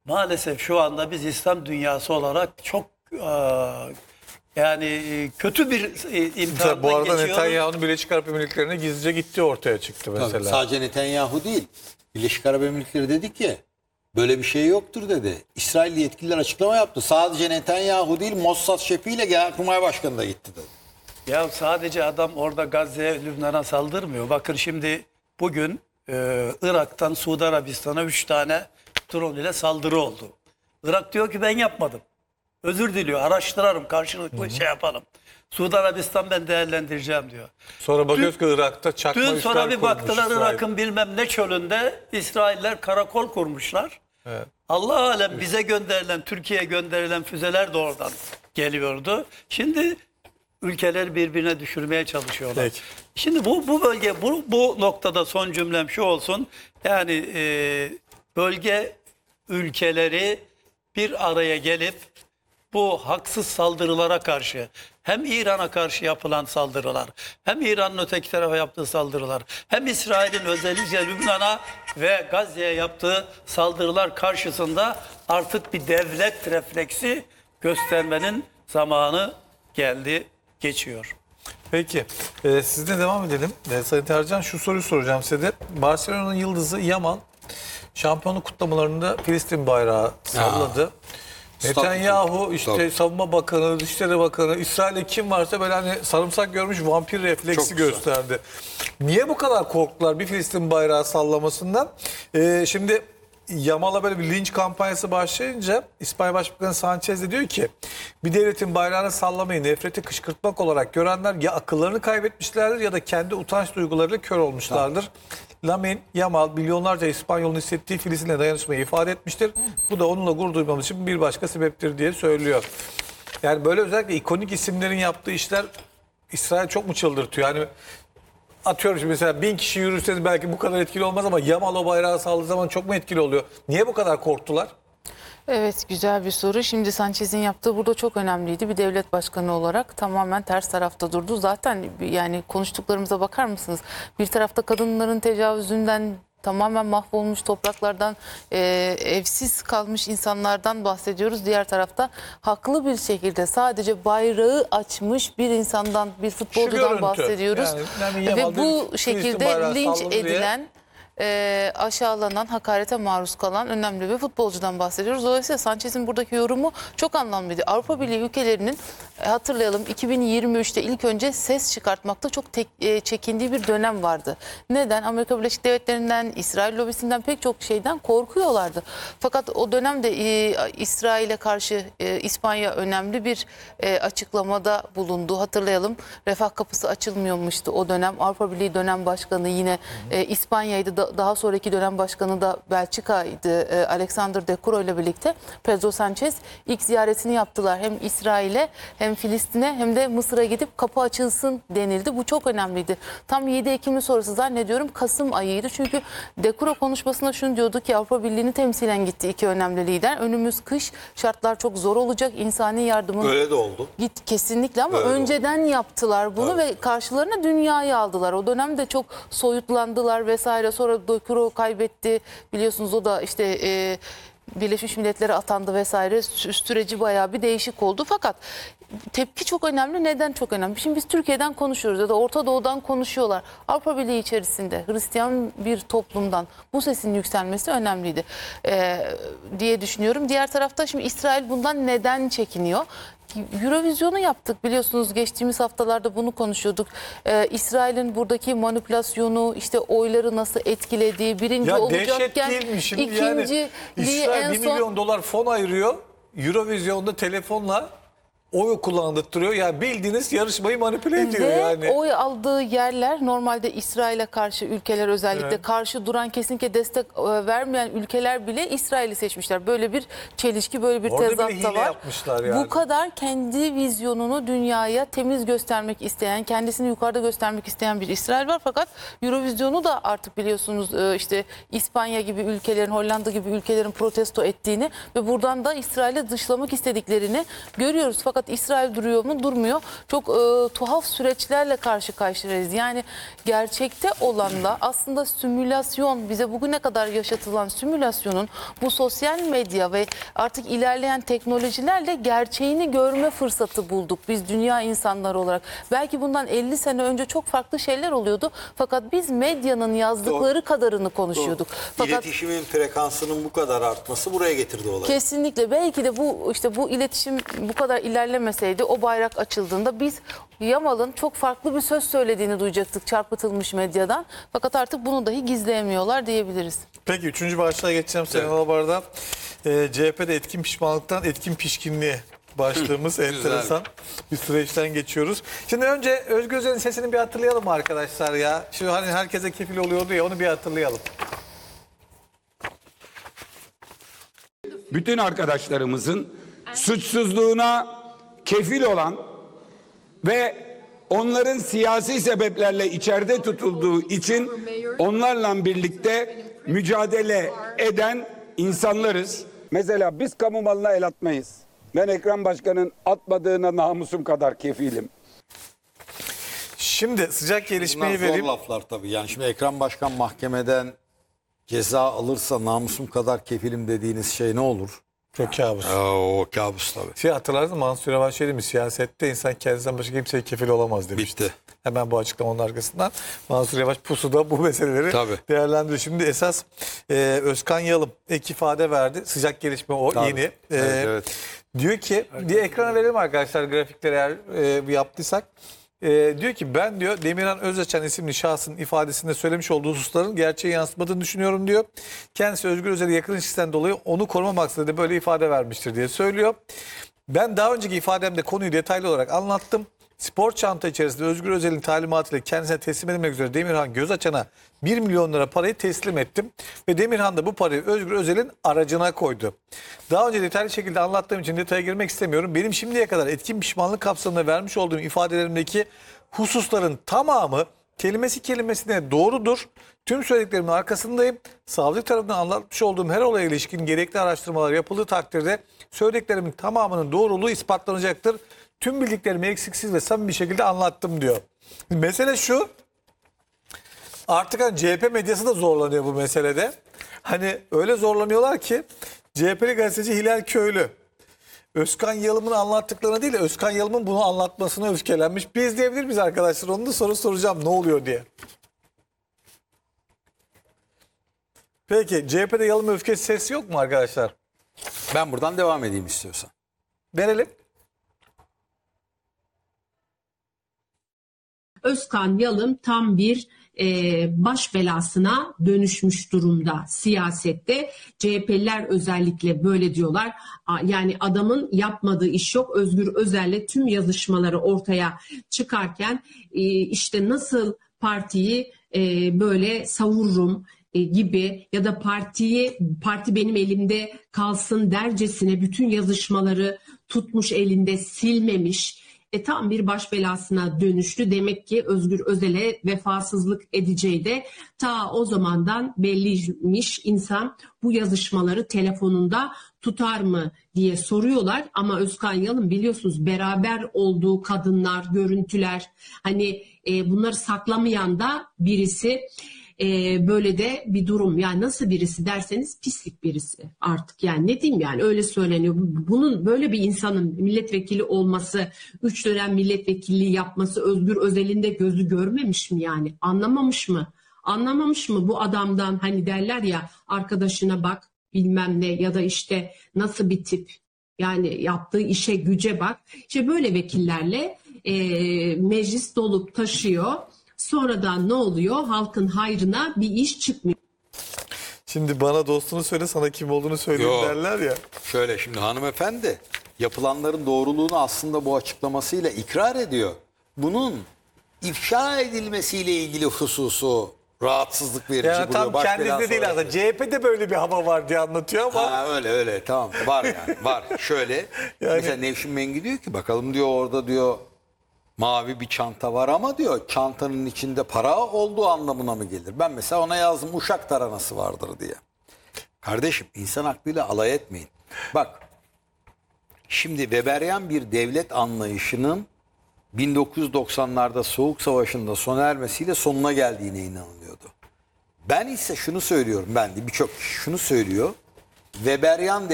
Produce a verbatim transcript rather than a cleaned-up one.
Maalesef şu anda biz İslam dünyası olarak çok e, yani kötü bir e, imtihandan Bu arada geçiyoruz. Netanyahu'nun Birleşik Arap Emirlikleri'ne gizlice gittiği ortaya çıktı mesela. Tabii, sadece Netanyahu değil. Birleşik Arap Emirlikleri dedi ki böyle bir şey yoktur dedi. İsrail yetkililer açıklama yaptı. Sadece Netanyahu değil, Mossad şefiyle Genelkurmay Başkanı da gitti dedi. Ya sadece adam orada Gazze'ye, Lübnan'a saldırmıyor. Bakın şimdi bugün e, Irak'tan Suudi Arabistan'a üç tane drone ile saldırı oldu. Irak diyor ki ben yapmadım. Özür diliyor. Araştırarım, karşılıklı hı hı. şey yapalım. Suudi Arabistan ben değerlendireceğim diyor. Sonra bakıyoruz ki Irak'ta çakma Dün üsler sonra bir baktılar İsrail. Irak'ın bilmem ne çölünde İsrailler karakol kurmuşlar. Evet. Allah alem bize gönderilen, Türkiye'ye gönderilen füzeler de oradan geliyordu. Şimdi ülkeleri birbirine düşürmeye çalışıyorlar. Peki. Şimdi bu bu bölge bu bu noktada son cümlem şu olsun. Yani e, bölge ülkeleri bir araya gelip bu haksız saldırılara karşı hem İran'a karşı yapılan saldırılar, hem İran'ın öteki tarafa yaptığı saldırılar, hem İsrail'in özellikle Lübnan'a ve Gazze'ye yaptığı saldırılar karşısında artık bir devlet refleksi göstermenin zamanı geldi, geçiyor. Peki, e, sizle devam edelim. E, Sayın Tercan, şu soruyu soracağım size de. Barcelona'nın yıldızı Yamal şampiyonluk kutlamalarında Filistin bayrağı salladı. Aa. Netanyahu işte Tabii. Savunma Bakanı, Dışişleri Bakanı, İsrail'de kim varsa böyle hani sarımsak görmüş vampir refleksi Çok güzel. gösterdi. Niye bu kadar korktular bir Filistin bayrağı sallamasından? Ee, şimdi Yamal'a böyle bir linç kampanyası başlayınca İspanya Başbakanı Sanchez de diyor ki bir devletin bayrağını sallamayı nefreti kışkırtmak olarak görenler ya akıllarını kaybetmişlerdir ya da kendi utanç duygularıyla kör olmuşlardır. Tabii. Lamine Yamal milyonlarca İspanyol'un hissettiği Filistin'e dayanışmayı ifade etmiştir. Bu da onunla gurur duymamız için bir başka sebeptir diye söylüyor. Yani böyle özellikle ikonik isimlerin yaptığı işler İsrail çok mu çıldırtıyor? Yani atıyorum şimdi mesela bin kişi yürürseniz belki bu kadar etkili olmaz ama Yamal o bayrağı salladığı zaman çok mu etkili oluyor? Niye bu kadar korktular? Evet, güzel bir soru. Şimdi Sanchez'in yaptığı burada çok önemliydi. Bir devlet başkanı olarak tamamen ters tarafta durdu. Zaten yani konuştuklarımıza bakar mısınız? Bir tarafta kadınların tecavüzünden tamamen mahvolmuş topraklardan, e, evsiz kalmış insanlardan bahsediyoruz. Diğer tarafta haklı bir şekilde sadece bayrağı açmış bir insandan, bir futbolcudan bahsediyoruz. Yani, ve bu şekilde linç edilen, diye. E, aşağılanan, hakarete maruz kalan önemli bir futbolcudan bahsediyoruz. Dolayısıyla Sanchez'in buradaki yorumu çok anlamlıydı. Avrupa Birliği ülkelerinin e, hatırlayalım iki bin yirmi üçte ilk önce ses çıkartmakta çok tek, e, çekindiği bir dönem vardı. Neden? Amerika Birleşik Devletleri'nden, İsrail lobisinden pek çok şeyden korkuyorlardı. Fakat o dönemde e, İsrail'e karşı e, İspanya önemli bir e, açıklamada bulundu. Hatırlayalım, refah kapısı açılmıyormuştu o dönem. Avrupa Birliği dönem başkanı yine e, İspanya'ydı. Daha sonraki dönem başkanı da Belçika'ydı. Alexander De Croo ile birlikte Pedro Sanchez ilk ziyaretini yaptılar. Hem İsrail'e hem Filistin'e hem de Mısır'a gidip kapı açılsın denildi. Bu çok önemliydi. Tam yedi Ekim'in sonrası zannediyorum Kasım ayıydı. Çünkü De Croo konuşmasında şunu diyordu ki Avrupa Birliği'ni temsilen gitti iki önemli lider. Önümüz kış, şartlar çok zor olacak. İnsani yardımın öyle de oldu. Git kesinlikle ama öyle önceden oldu. yaptılar bunu evet. Ve karşılarına dünyayı aldılar. O dönemde çok soyutlandılar vesaire. Sonra De Croo kaybetti. Biliyorsunuz o da işte e, Birleşmiş Milletler'e atandı vesaire. Süreci bayağı bir değişik oldu. Fakat tepki çok önemli. Neden çok önemli? Şimdi biz Türkiye'den konuşuyoruz ya da Orta Doğu'dan konuşuyorlar. Avrupa Birliği içerisinde Hristiyan bir toplumdan bu sesin yükselmesi önemliydi ee, diye düşünüyorum. Diğer tarafta şimdi İsrail bundan neden çekiniyor? Eurovizyonu yaptık biliyorsunuz, geçtiğimiz haftalarda bunu konuşuyorduk. Ee, İsrail'in buradaki manipülasyonu, işte oyları nasıl etkilediği, birinci ya olacakken ikinci yani, İsrail bir milyon dolar fon ayırıyor. Eurovizyonda telefonla oy kullandırtıyor. Yani bildiğiniz yarışmayı manipüle ediyor ve yani. oy aldığı yerler normalde İsrail'e karşı ülkeler, özellikle evet. karşı duran, kesinlikle destek vermeyen ülkeler bile İsrail'i seçmişler. Böyle bir çelişki, böyle bir tezat da var. Yani. Bu kadar kendi vizyonunu dünyaya temiz göstermek isteyen, kendisini yukarıda göstermek isteyen bir İsrail var. Fakat Eurovizyonu da artık biliyorsunuz işte İspanya gibi ülkelerin, Hollanda gibi ülkelerin protesto ettiğini ve buradan da İsrail'i dışlamak istediklerini görüyoruz. Fakat Fakat İsrail duruyor mu? Durmuyor. Çok e, tuhaf süreçlerle karşı karşıyayız. Yani gerçekte olanla aslında simülasyon, bize bugüne kadar yaşatılan simülasyonun bu sosyal medya ve artık ilerleyen teknolojilerle gerçeğini görme fırsatı bulduk biz dünya insanları olarak. Belki bundan elli sene önce çok farklı şeyler oluyordu. Fakat biz medyanın yazdıkları kadarını konuşuyorduk. Fakat İletişimin frekansının bu kadar artması buraya getirdi olayı. kesinlikle belki de bu işte bu iletişim bu kadar ilerlemeseydi, o bayrak açıldığında biz Yamal'ın çok farklı bir söz söylediğini duyacaktık çarpıtılmış medyadan. Fakat artık bunu dahi gizleyemiyorlar diyebiliriz. Peki üçüncü başlığa geçeceğim Sayın Alabar'da. Ee, C H P'de etkin pişmanlıktan etkin pişkinliğe başlığımız enteresan bir süreçten geçiyoruz. Şimdi önce Özgür Özel'in sesini bir hatırlayalım mı arkadaşlar ya? Şu hani herkese kefil oluyordu ya, onu bir hatırlayalım. Bütün arkadaşlarımızın suçsuzluğuna kefil olan ve onların siyasi sebeplerle içeride tutulduğu için onlarla birlikte mücadele eden insanlarız. Mesela biz kamu malına el atmayız. Ben Ekrem Başkan'ın atmadığına namusum kadar kefilim. Şimdi sıcak gelişmeyi Bunlar zor vereyim. laflar tabii. Yani şimdi Ekrem Başkan mahkemeden ceza alırsa namusum kadar kefilim dediğiniz şey ne olur? Çok kabus. O kabus tabii. Şey hatırlarsın, Mansur Yavaş şey demiş, siyasette insan kendisinden başka kimseye kefil olamaz demişti. Bitti. Hemen bu açıklamanın arkasından Mansur Yavaş pusuda bu meseleleri Tabii. değerlendiriyor. Şimdi esas e, Özkan Yalım ek ifade verdi. Sıcak gelişme o Tabii. yeni. E, Evet, evet. Diyor ki, diye ekrana verelim arkadaşlar grafikleri eğer e, yaptıysak. E, diyor ki ben diyor Demirhan Özaçan isimli şahsın ifadesinde söylemiş olduğu hususların gerçeği yansıtmadığını düşünüyorum diyor. Kendisi Özgür Özel'e yakın ilişkisinden dolayı onu koruma maksadıyla böyle ifade vermiştir diye söylüyor. Ben daha önceki ifademde konuyu detaylı olarak anlattım. Spor çanta içerisinde Özgür Özel'in talimatıyla kendisine teslim edilmek üzere Demirhan Gözaçan'a bir milyon lira parayı teslim ettim. Ve Demirhan da bu parayı Özgür Özel'in aracına koydu. Daha önce detaylı şekilde anlattığım için detaya girmek istemiyorum. Benim şimdiye kadar etkin pişmanlık kapsamında vermiş olduğum ifadelerimdeki hususların tamamı kelimesi kelimesine doğrudur. Tüm söylediklerimin arkasındayım. Savcılık tarafından anlatmış olduğum her olaya ilişkin gerekli araştırmalar yapıldığı takdirde söylediklerimin tamamının doğruluğu ispatlanacaktır. Tüm bildiklerimi eksiksiz ve samimi bir şekilde anlattım diyor. Mesele şu. Artık hani C H P medyası da zorlanıyor bu meselede. Hani öyle zorlanıyorlar ki C H P'li gazeteci Hilal Köylü Özkan Yalım'ın anlattıklarını değil de Özkan Yalım'ın bunu anlatmasına öfkelenmiş. Bir izleyebilir miyiz arkadaşlar? Onu da soru soracağım ne oluyor diye. Peki C H P'de Yalım öfkesi sesi yok mu arkadaşlar? Ben buradan devam edeyim istiyorsan. Verelim. Özkan Yalım tam bir e, baş belasına dönüşmüş durumda siyasette. C H P'liler özellikle böyle diyorlar. A, yani adamın yapmadığı iş yok. Özgür Özel'le tüm yazışmaları ortaya çıkarken e, işte nasıl partiyi e, böyle savururum e, gibi ya da partiyi parti benim elimde kalsın dercesine bütün yazışmaları tutmuş elinde silmemiş. E, tam bir baş belasına dönüştü. Demek ki Özgür Özel'e vefasızlık edeceği de ta o zamandan belliymiş. İnsan bu yazışmaları telefonunda tutar mı diye soruyorlar. Ama Özkan Yalım biliyorsunuz beraber olduğu kadınlar, görüntüler hani e, bunları saklamayan da birisi. Ee, böyle de bir durum. Yani nasıl birisi derseniz pislik birisi artık. Yani ne diyeyim, yani öyle söyleniyor. Bunun böyle bir insanın milletvekili olması, üç dönem milletvekilliği yapması Özgür Özel'in de gözü görmemiş mi yani? Anlamamış mı? Anlamamış mı bu adamdan, hani derler ya arkadaşına bak bilmem ne ya da işte nasıl bir tip, yani yaptığı işe güce bak. İşte böyle vekillerle e, meclis dolup taşıyor. Sonradan ne oluyor? Halkın hayrına bir iş çıkmıyor. Şimdi bana dostunu söyle, sana kim olduğunu söyleyeyim Yok. derler ya. Şöyle şimdi hanımefendi yapılanların doğruluğunu aslında bu açıklamasıyla ikrar ediyor. Bunun ifşa edilmesiyle ilgili hususu rahatsızlık verici. Yani buluyor. tam Baş kendinde belası değil olarak. aslında. C H P'de böyle bir hava var diye anlatıyor ama. Ha, öyle öyle tamam var yani var. Şöyle Yani- mesela Nevşin Mengi diyor ki bakalım diyor orada diyor mavi bir çanta var ama diyor çantanın içinde para olduğu anlamına mı gelir? Ben mesela ona yazdım uşak taranası vardır diye. Kardeşim insan aklıyla alay etmeyin. Bak Şimdi Weberian bir devlet anlayışının bin dokuz yüz doksanlarda Soğuk Savaşı'nda sona ermesiyle sonuna geldiğine inanılıyordu. Ben ise şunu söylüyorum, ben de birçok kişi şunu söylüyor. Weberian